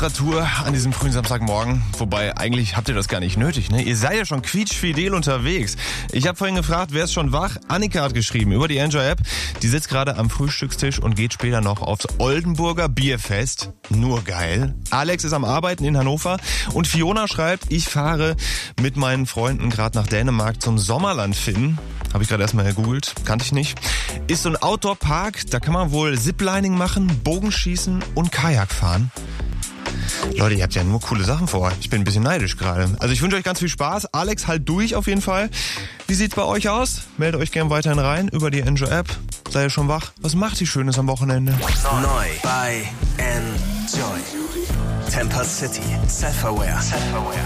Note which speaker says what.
Speaker 1: Temperatur an diesem frühen Samstagmorgen. Wobei, eigentlich habt ihr das gar nicht nötig, ne? Ihr seid ja schon quietschfidel unterwegs. Ich habe vorhin gefragt, wer ist schon wach? Annika hat geschrieben über die Enjoy-App. Die sitzt gerade am Frühstückstisch und geht später noch aufs Oldenburger Bierfest. Nur geil. Alex ist am Arbeiten in Hannover. Und Fiona schreibt, ich fahre mit meinen Freunden gerade nach Dänemark zum Sommerland finden. Habe ich gerade erstmal gegoogelt, kannte ich nicht. Ist so ein Outdoor-Park, da kann man wohl Ziplining machen, Bogenschießen und Kajak fahren. Leute, ihr habt ja nur coole Sachen vor. Ich bin ein bisschen neidisch gerade. Also ich wünsche euch ganz viel Spaß. Alex, halt durch auf jeden Fall. Wie sieht's bei euch aus? Meldet euch gerne weiterhin rein über die Enjoy-App. Seid ihr schon wach? Was macht ihr Schönes am Wochenende?
Speaker 2: Neu bei Enjoy. Temper City. Self-Aware.